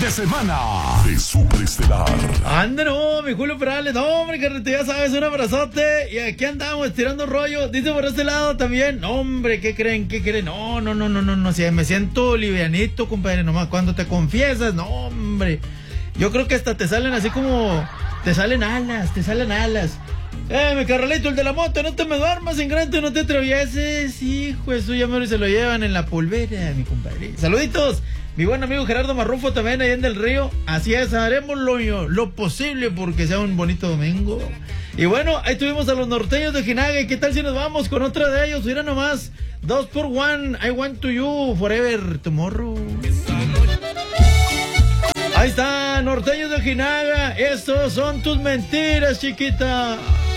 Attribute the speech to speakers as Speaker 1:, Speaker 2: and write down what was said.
Speaker 1: de semana de Superestelar.
Speaker 2: Anda, no, mi Julio Perales, no, hombre, carnita, ya sabes, un abrazote. Y aquí andamos tirando rollo. Dice por este lado también, no, hombre, ¿qué creen? No, si me siento livianito, compadre, nomás cuando te confiesas, no, hombre. Yo creo que hasta te salen así como, te salen alas. Mi Carolito, el de la moto, no te me duermas, ingrante, no te atravieses. Hijo, eso ya me se lo llevan en la polvera, mi compadre. Saluditos, mi buen amigo Gerardo Marrufo también allá en Del Río. Así es, haremos lo posible porque sea un bonito domingo. Y bueno, ahí tuvimos a los norteños de Jinaga. ¿Y qué tal si nos vamos con otra de ellos? Mira nomás, 2x1, I want to you forever tomorrow. Ahí está, norteños de Jinaga. Estos son tus mentiras, chiquita.